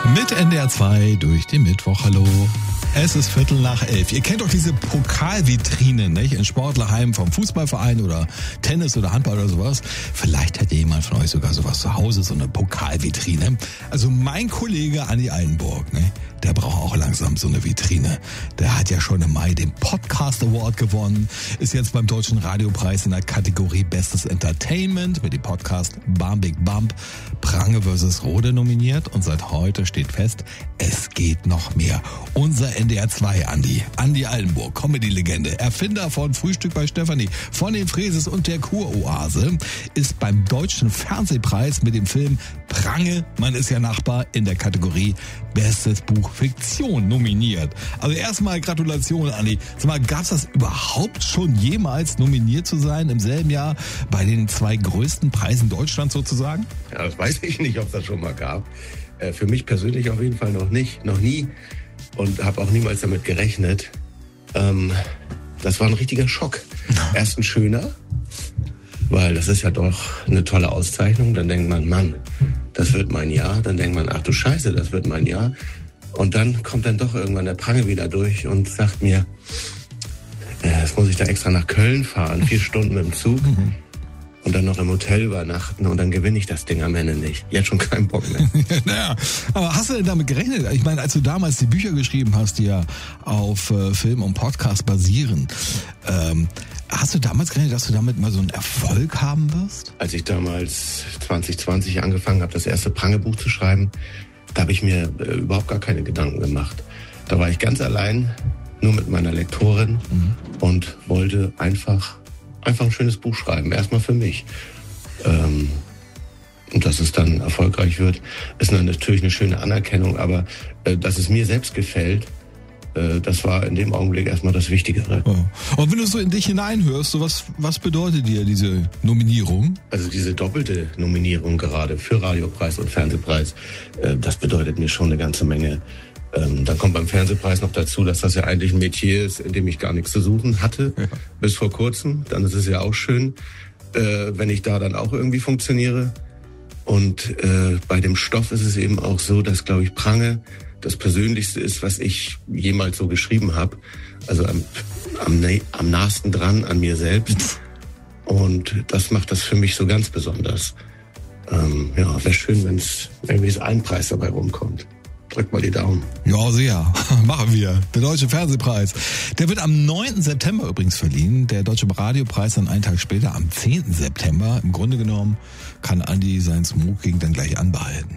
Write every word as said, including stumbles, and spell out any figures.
Mit N D R zwei durch den Mittwoch. Hallo. Es ist Viertel nach elf. Ihr kennt doch diese Pokalvitrinen, nicht? In Sportlerheimen vom Fußballverein oder Tennis oder Handball oder sowas. Vielleicht hätte jemand von euch sogar sowas zu Hause, so eine Pokalvitrine. Also mein Kollege Andi Altenburg, ne? Der braucht auch langsam so eine Vitrine. Der hat ja schon im Mai den Podcast Award gewonnen, ist jetzt beim Deutschen Radiopreis in der Kategorie Bestes Entertainment mit dem Podcast Bam Big Bump Prange versus. Rode nominiert und seit heute steht fest, es geht noch mehr. Unser N D R zwei Andi, Andi Altenburg, Comedy-Legende, Erfinder von Frühstück bei Stefanie, von den Fräses und der Kuroase, ist beim Deutschen Fernsehpreis mit dem Film Prange, man ist ja Nachbar, in der Kategorie Bestes Buch Fiktion nominiert. Also erstmal Gratulation, Andi. Sag mal, gab es das überhaupt schon jemals, nominiert zu sein im selben Jahr bei den zwei größten Preisen Deutschlands sozusagen? Ja, das weiß ich nicht, ob es das schon mal gab. Äh, für mich persönlich auf jeden Fall noch nicht, noch nie und habe auch niemals damit gerechnet. Ähm, das war ein richtiger Schock. Erst ein schöner, weil das ist ja doch eine tolle Auszeichnung. Dann denkt man, Mann, das wird mein Jahr. Dann denkt man, ach du Scheiße, das wird mein Jahr. Und dann kommt dann doch irgendwann der Prange wieder durch und sagt mir, äh, jetzt muss ich da extra nach Köln fahren, vier Stunden mit dem Zug mhm. und dann noch im Hotel übernachten und dann gewinne ich das Ding am Ende nicht. Jetzt schon keinen Bock mehr. Naja, aber hast du denn damit gerechnet? Ich meine, als du damals die Bücher geschrieben hast, die ja auf äh, Film und Podcast basieren, ähm, hast du damals gerechnet, dass du damit mal so einen Erfolg haben wirst? Als ich damals zwanzig zwanzig angefangen habe, das erste Prange-Buch zu schreiben, da habe ich mir äh, überhaupt gar keine Gedanken gemacht. Da war ich ganz allein, nur mit meiner Lektorin mhm. und wollte einfach, einfach ein schönes Buch schreiben, erstmal für mich. Ähm, und dass es dann erfolgreich wird, ist natürlich eine schöne Anerkennung, aber äh, dass es mir selbst gefällt, das war in dem Augenblick erstmal das Wichtigere. Oh. Und wenn du so in dich hineinhörst, so was, was bedeutet dir diese Nominierung? Also diese doppelte Nominierung gerade für Radiopreis und Fernsehpreis, das bedeutet mir schon eine ganze Menge. Dann kommt beim Fernsehpreis noch dazu, dass das ja eigentlich ein Metier ist, in dem ich gar nichts zu suchen hatte, ja. bis vor kurzem. Dann ist es ja auch schön, wenn ich da dann auch irgendwie funktioniere. Und bei dem Stoff ist es eben auch so, dass, glaube ich, Prange das Persönlichste ist, was ich jemals so geschrieben habe. Also am, am, am nahesten dran an mir selbst. Und das macht das für mich so ganz besonders. Ähm, ja, wäre schön, wenn es irgendwie ein Preis dabei rumkommt. Drückt mal die Daumen. Ja, sehr. Machen wir. Der Deutsche Fernsehpreis. Der wird am neunten September übrigens verliehen. Der Deutsche Radiopreis dann einen Tag später, am zehnten September. Im Grunde genommen kann Andi sein Smoking dann gleich anbehalten.